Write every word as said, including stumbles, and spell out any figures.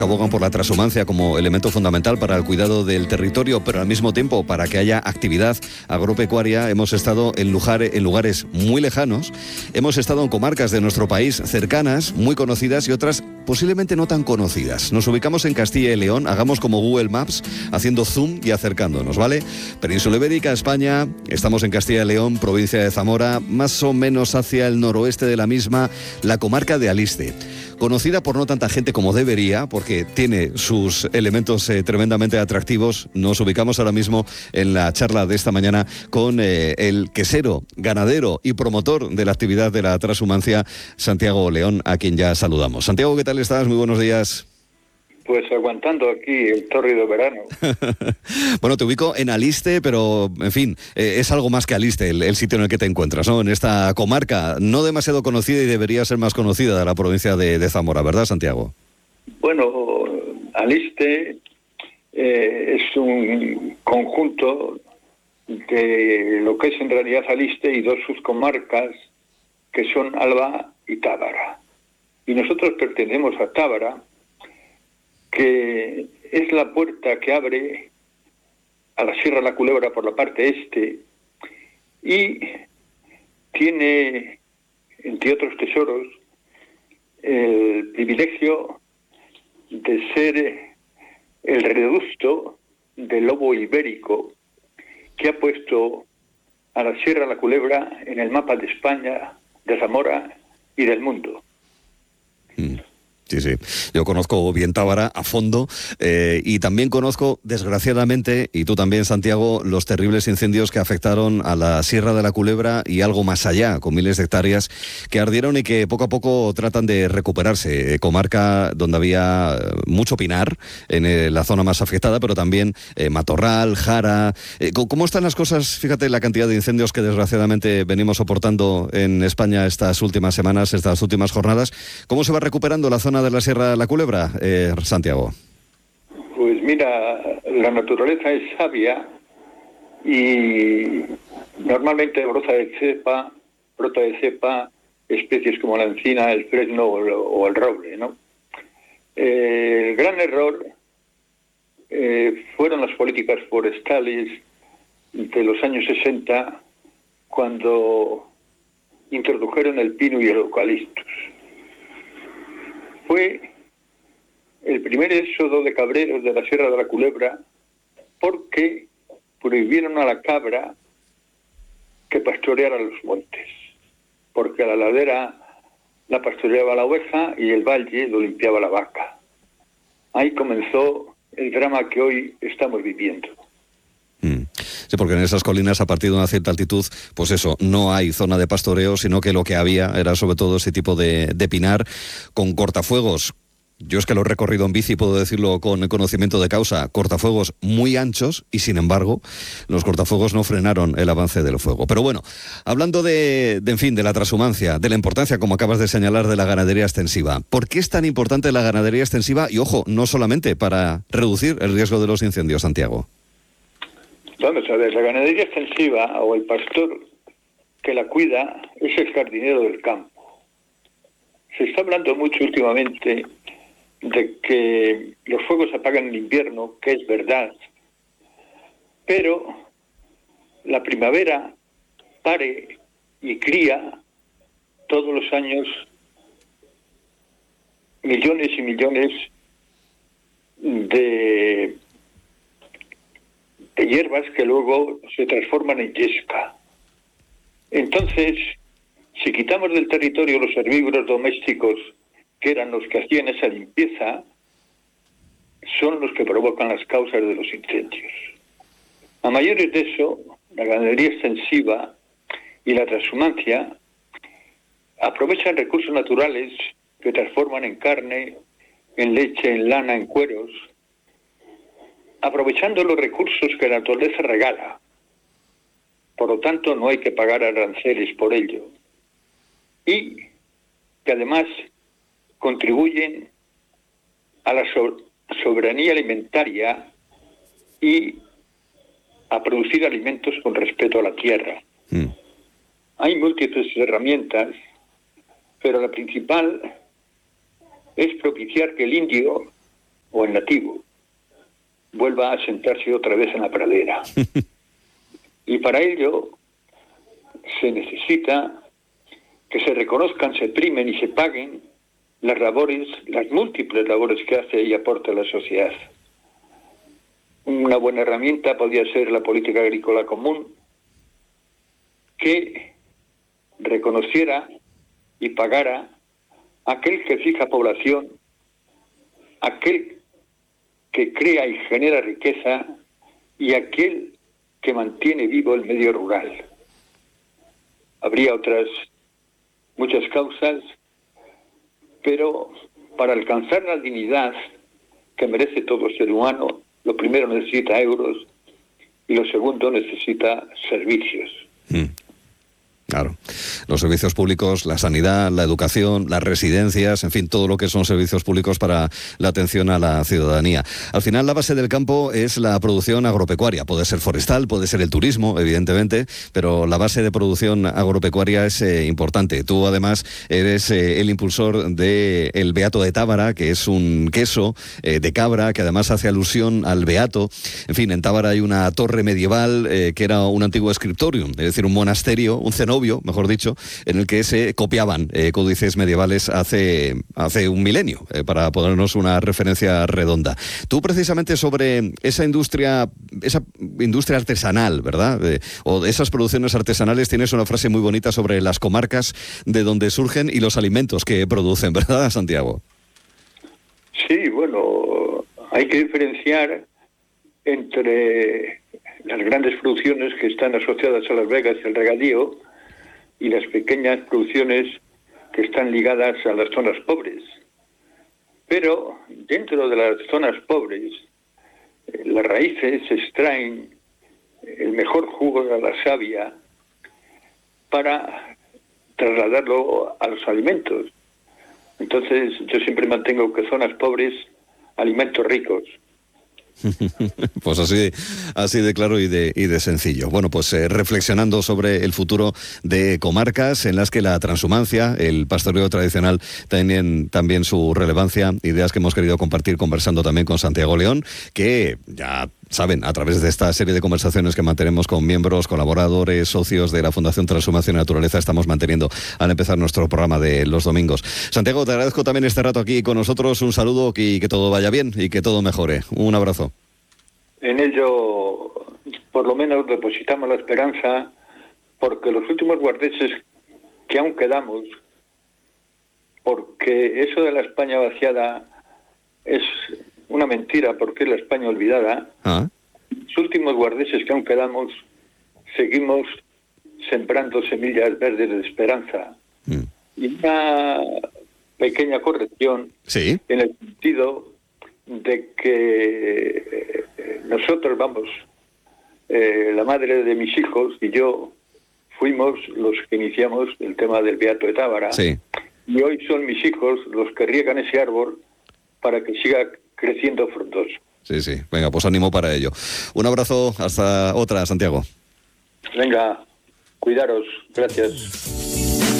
Abogan por la transhumancia como elemento fundamental para el cuidado del territorio, pero al mismo tiempo para que haya actividad agropecuaria. Hemos estado en lugares, en lugares muy lejanos, hemos estado en comarcas de nuestro país cercanas, muy conocidas, y otras posiblemente no tan conocidas. Nos ubicamos en Castilla y León, hagamos como Google Maps, haciendo zoom y acercándonos, ¿vale? Península Ibérica, España, estamos en Castilla y León, provincia de Zamora, más o menos hacia el noroeste de la misma, la comarca de Aliste. Conocida por no tanta gente como debería, porque tiene sus elementos eh, tremendamente atractivos. Nos ubicamos ahora mismo en la charla de esta mañana con eh, el quesero, ganadero y promotor de la actividad de la transhumancia, Santiago León, a quien ya saludamos. Santiago, ¿qué tal estás? Muy buenos días. Pues aguantando aquí el tórrido verano. Bueno, te ubico en Aliste, pero, en fin, eh, es algo más que Aliste el, el sitio en el que te encuentras, ¿no? En esta comarca, no demasiado conocida y debería ser más conocida de la provincia de, de Zamora, ¿verdad, Santiago? Bueno, Aliste eh, es un conjunto de lo que es en realidad Aliste y dos subcomarcas que son Alba y Tábara. Y nosotros pertenecemos a Tábara, que es la puerta que abre a la Sierra de la Culebra por la parte este y tiene, entre otros tesoros, el privilegio de ser el reducto del lobo ibérico que ha puesto a la Sierra de la Culebra en el mapa de España, de Zamora y del mundo. Mm. Sí, sí. Yo conozco bien Tábara a fondo eh, y también conozco, desgraciadamente, y tú también, Santiago, los terribles incendios que afectaron a la Sierra de la Culebra y algo más allá, con miles de hectáreas que ardieron y que poco a poco tratan de recuperarse. Eh, comarca donde había mucho pinar, en eh, la zona más afectada, pero también eh, matorral, jara. Eh, ¿Cómo están las cosas? Fíjate la cantidad de incendios que desgraciadamente venimos soportando en España estas últimas semanas, estas últimas jornadas. ¿Cómo se va recuperando la zona de la Sierra de la Culebra, eh, Santiago? Pues mira, la naturaleza es sabia y normalmente brota de cepa, brota de cepa especies como la encina, el fresno o el, o el roble, ¿no? Eh, el gran error eh, fueron las políticas forestales de los años sesenta, cuando introdujeron el pino y el eucaliptus. Fue el primer éxodo de cabreros de la Sierra de la Culebra porque prohibieron a la cabra que pastoreara los montes, porque a la ladera la pastoreaba la oveja y el valle lo limpiaba la vaca. Ahí comenzó el drama que hoy estamos viviendo. Mm. Sí, porque en esas colinas, a partir de una cierta altitud, pues eso, no hay zona de pastoreo, sino que lo que había era sobre todo ese tipo de, de pinar con cortafuegos. Yo es que lo he recorrido en bici, puedo decirlo con conocimiento de causa, cortafuegos muy anchos y, sin embargo, los cortafuegos no frenaron el avance del fuego. Pero bueno, hablando de, de en fin, de la transhumancia, de la importancia, como acabas de señalar, de la ganadería extensiva. ¿Por qué es tan importante la ganadería extensiva? Y, ojo, no solamente para reducir el riesgo de los incendios, Santiago. Vamos a ver, la ganadería extensiva o el pastor que la cuida es el jardinero del campo. Se está hablando mucho últimamente de que los fuegos se apagan en invierno, que es verdad, pero la primavera pare y cría todos los años millones y millones de, de hierbas que luego se transforman en yesca. Entonces, si quitamos del territorio los herbívoros domésticos, que eran los que hacían esa limpieza, son los que provocan las causas de los incendios. A mayores de eso, la ganadería extensiva y la transhumancia aprovechan recursos naturales que transforman en carne, en leche, en lana, en cueros, aprovechando los recursos que la naturaleza regala. Por lo tanto, no hay que pagar aranceles por ello. Y que además contribuyen a la so- soberanía alimentaria y a producir alimentos con respeto a la tierra. Mm. Hay múltiples herramientas, pero la principal es propiciar que el indio o el nativo vuelva a sentarse otra vez en la pradera. Y para ello se necesita que se reconozcan, se primen y se paguen las labores, las múltiples labores que hace y aporta la sociedad. Una buena herramienta podría ser la política agrícola común, que reconociera y pagara aquel que fija población, aquel que crea y genera riqueza y aquel que mantiene vivo el medio rural. Habría otras muchas causas, pero para alcanzar la dignidad que merece todo ser humano, lo primero necesita euros y lo segundo necesita servicios. Mm. Claro, los servicios públicos, la sanidad, la educación, las residencias, en fin, todo lo que son servicios públicos para la atención a la ciudadanía. Al final, la base del campo es la producción agropecuaria. Puede ser forestal, puede ser el turismo, evidentemente, pero la base de producción agropecuaria es eh, importante. Tú, además, eres eh, el impulsor del Beato de Tábara, que es un queso eh, de cabra, que además hace alusión al Beato. En fin, en Tábara hay una torre medieval eh, que era un antiguo scriptorium, es decir, un monasterio, un cenobio, mejor dicho, en el que se copiaban eh, códices medievales hace, hace un milenio, eh, para ponernos una referencia redonda. Tú, precisamente, sobre esa industria, esa industria artesanal, ¿verdad? Eh, o esas producciones artesanales, tienes una frase muy bonita sobre las comarcas de donde surgen y los alimentos que producen, ¿verdad, Santiago? Sí, bueno, hay que diferenciar entre las grandes producciones que están asociadas a las vegas y al regadío y las pequeñas producciones que están ligadas a las zonas pobres. Pero dentro de las zonas pobres, eh, las raíces extraen el mejor jugo de la savia para trasladarlo a los alimentos. Entonces, yo siempre mantengo que zonas pobres, alimentos ricos. Pues así, así de claro y de, y de sencillo. Bueno, pues eh, reflexionando sobre el futuro de comarcas en las que la transhumancia, el pastoreo tradicional tienen también su relevancia, ideas que hemos querido compartir conversando también con Santiago León, que ya saben, a través de esta serie de conversaciones que mantenemos con miembros, colaboradores, socios de la Fundación Transhumancia y Naturaleza, estamos manteniendo al empezar nuestro programa de los domingos. Santiago, te agradezco también este rato aquí con nosotros, un saludo y que todo vaya bien y que todo mejore. Un abrazo. En ello, por lo menos, depositamos la esperanza, porque los últimos guardeses que aún quedamos, porque eso de la España vaciada es una mentira, porque es la España olvidada. Ah. Los últimos guardeses que aún quedamos, seguimos sembrando semillas verdes de esperanza. Mm. Y una pequeña corrección, ¿sí?, en el sentido de que nosotros, vamos, eh, la madre de mis hijos y yo fuimos los que iniciamos el tema del Beato de Tábara. Sí. Y hoy son mis hijos los que riegan ese árbol para que siga creciendo frondoso. Sí, sí. Venga, pues ánimo para ello. Un abrazo, hasta otra, Santiago. Venga, cuidaros. Gracias.